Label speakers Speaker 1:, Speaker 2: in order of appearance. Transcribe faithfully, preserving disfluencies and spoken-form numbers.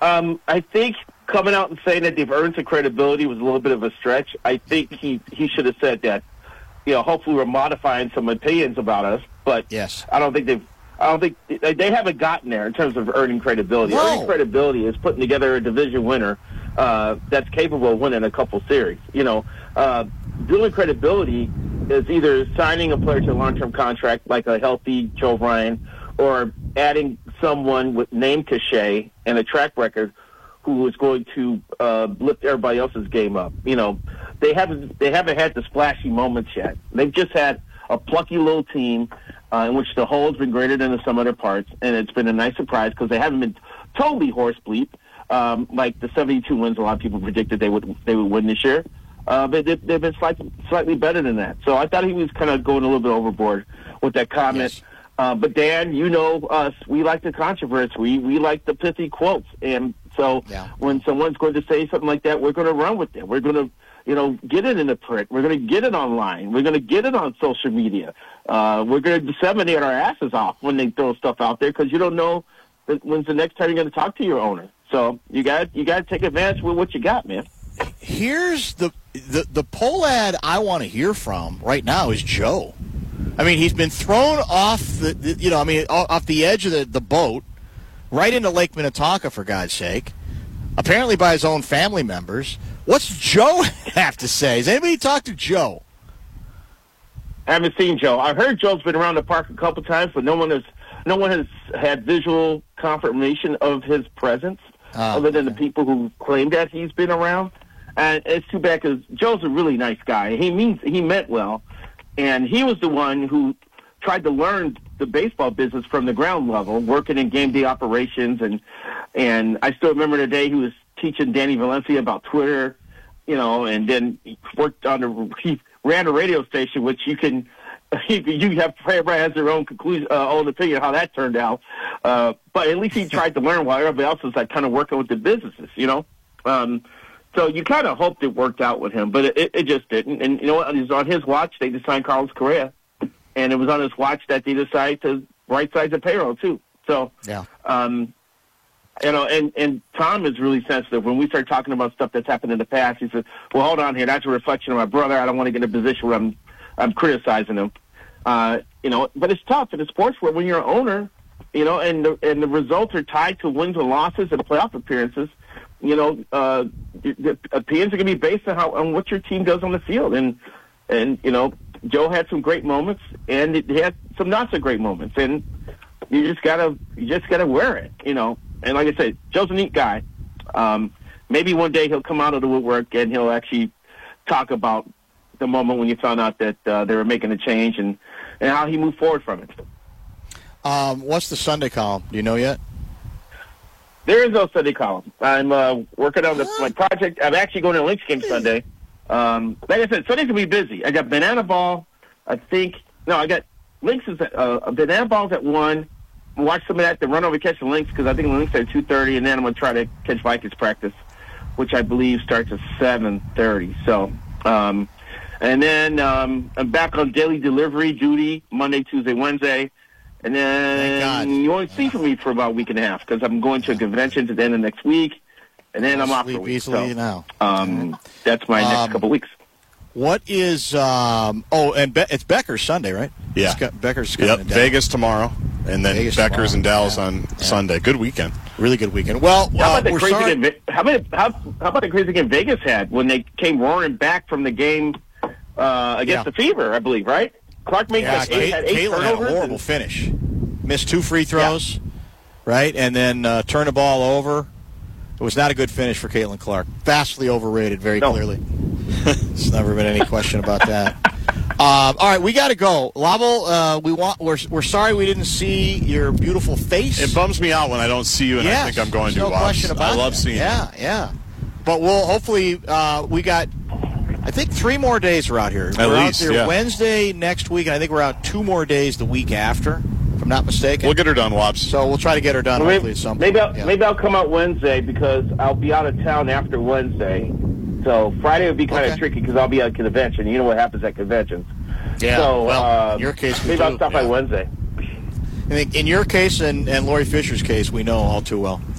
Speaker 1: Um, I think coming out and saying that they've earned some credibility was a little bit of a stretch. I think he, he should have said that, you know, hopefully we're modifying some opinions about us, but
Speaker 2: yes.
Speaker 1: I don't think they've, I don't think, they, they haven't gotten there in terms of earning credibility.
Speaker 2: No.
Speaker 1: Earning credibility is putting together a division winner uh, that's capable of winning a couple series. You know, uh, building credibility is either signing a player to a long-term contract like a healthy Joe Ryan, or adding someone with name cachet and a track record who is going to uh, lift everybody else's game up. You know, they haven't they haven't had the splashy moments yet. They've just had a plucky little team uh, in which the whole has been greater than the sum of their parts, and it's been a nice surprise because they haven't been totally horse bleep um, like the seventy-two wins a lot of people predicted they would they would win this year. Uh, but they've, they've been slightly, slightly better than that. So I thought he was kind of going a little bit overboard with that comment.
Speaker 2: Yes.
Speaker 1: Uh, but, Dan, you know us. We like the controversy. We, we like the pithy quotes. And so
Speaker 2: yeah.
Speaker 1: when someone's going to say something like that, we're going to run with it. We're going to, you know, get it in the print. We're going to get it online. We're going to get it on social media. Uh, we're going to disseminate our asses off when they throw stuff out there because you don't know that when's the next time you're going to talk to your owner. So you got you got to take advantage with what you got, man.
Speaker 2: Here's the the the poll ad I want to hear from right now is Joe. I mean, he's been thrown off the, the you know, I mean, off the edge of the, the boat, right into Lake Minnetonka, for God's sake, apparently by his own family members. What's Joe have to say? Has anybody talked to Joe?
Speaker 1: I haven't seen Joe. I heard Joe's been around the park a couple times, but no one has no one has had visual confirmation of his presence, oh, other than
Speaker 2: okay.
Speaker 1: the people who claim that he's been around. And it's too bad because Joe's a really nice guy. He means he meant well. And he was the one who tried to learn the baseball business from the ground level, working in game day operations. And and I still remember the day he was teaching Danny Valencia about Twitter, you know, and then he worked on the, he ran a radio station, which you can, you have, everybody has their own conclusion, uh, own opinion how that turned out. Uh, but at least he tried to learn while everybody else was like kind of working with the businesses, you know. Um, So you kind of hoped it worked out with him, but it, it just didn't. And you know what? It was on his watch they just signed Carlos Correa, and it was on his watch that they decided to right-size the payroll too. So,
Speaker 2: yeah,
Speaker 1: um, you know, and and Tom is really sensitive. When we start talking about stuff that's happened in the past, he says, "Well, hold on here. That's a reflection of my brother. I don't want to get in a position where I'm I'm criticizing him." Uh, you know, but it's tough in the sports world when you're an owner, you know, and the and the results are tied to wins and losses and playoff appearances. You know, uh, the opinions are going to be based on how on what your team does on the field, and and you know, Joe had some great moments, and he had some not so great moments, and you just gotta you just gotta wear it, you know. And like I said, Joe's a neat guy. Um, maybe one day he'll come out of the woodwork and he'll actually talk about the moment when you found out that uh, they were making a change and and how he moved forward from it.
Speaker 2: Um, what's the Sunday column? Do you know yet?
Speaker 1: There is no Sunday column. I'm uh, working on the, my project. I'm actually going to a Lynx game Sunday. Um, like I said, Sunday's going to be busy. I got Banana Ball, I think. No, I got Lynx is at, uh, Banana Ball's at one. Watch some of that, then run over catch the Lynx because I think the Lynx are at two thirty, and then I'm going to try to catch Vikings practice, which I believe starts at seven thirty. So, um, and then um, I'm back on daily delivery duty Monday, Tuesday, Wednesday. And then you won't see from me for about a week and a half because I'm going to a convention at the end of next week, and then I'm off for a week.
Speaker 2: Easily
Speaker 1: so,
Speaker 2: now.
Speaker 1: Um, that's my next
Speaker 2: um,
Speaker 1: couple weeks.
Speaker 2: What is um, – oh, and Be- it's Becker's Sunday, right?
Speaker 3: Yeah.
Speaker 2: Got, Becker's coming
Speaker 3: Yep,
Speaker 2: in Dallas.
Speaker 3: Vegas tomorrow, and then
Speaker 2: Vegas
Speaker 3: Becker's
Speaker 2: tomorrow.
Speaker 3: in Dallas
Speaker 2: yeah.
Speaker 3: on
Speaker 2: yeah.
Speaker 3: Sunday. Good weekend.
Speaker 2: Really good weekend. Well,
Speaker 1: how
Speaker 2: uh,
Speaker 1: about the
Speaker 2: we're
Speaker 1: crazy
Speaker 2: sorry.
Speaker 1: game? How, many, how, how about the crazy game Vegas had when they came roaring back from the game uh, against
Speaker 2: Yeah.
Speaker 1: the Fever, I believe, right? Clark made
Speaker 2: Yeah,
Speaker 1: like eight,
Speaker 2: Kate,
Speaker 1: had eight
Speaker 2: Caitlin had a
Speaker 1: turnovers.
Speaker 2: horrible
Speaker 1: and,
Speaker 2: finish. Missed two free throws, yeah. right, and then uh, turned the ball over. It was not a good finish for Caitlin Clark. Vastly overrated, very
Speaker 1: no.
Speaker 2: clearly. There's never been any question about that. Um, all right, we got to go. Lavo, uh, we want. We're we're sorry we didn't see your beautiful face.
Speaker 3: It bums me out when I don't see you, and
Speaker 2: yes,
Speaker 3: I think I'm going
Speaker 2: no
Speaker 3: to. Wow.
Speaker 2: question about
Speaker 3: I love
Speaker 2: that.
Speaker 3: seeing
Speaker 2: yeah,
Speaker 3: you.
Speaker 2: Yeah, yeah. But we'll hopefully uh, we got. I think three more days we're out here.
Speaker 3: At
Speaker 2: we're
Speaker 3: least,
Speaker 2: out there
Speaker 3: yeah.
Speaker 2: Wednesday next week, and I think we're out two more days the week after, if I'm not mistaken.
Speaker 3: We'll get her done, Wops.
Speaker 2: So we'll try to get her done
Speaker 1: well,
Speaker 2: hopefully
Speaker 1: maybe,
Speaker 2: at some
Speaker 1: maybe
Speaker 2: point.
Speaker 1: I'll,
Speaker 2: yeah.
Speaker 1: maybe I'll come out Wednesday because I'll be out of town after Wednesday. So Friday would be kind
Speaker 2: Okay.
Speaker 1: of tricky because I'll be at a convention. You know what happens at conventions.
Speaker 2: Yeah,
Speaker 1: So
Speaker 2: well,
Speaker 1: uh,
Speaker 2: in your case, we
Speaker 1: maybe
Speaker 2: do.
Speaker 1: I'll stop by
Speaker 2: Yeah.
Speaker 1: Wednesday.
Speaker 2: I think in your case and, and Lori Fisher's case, we know all too well.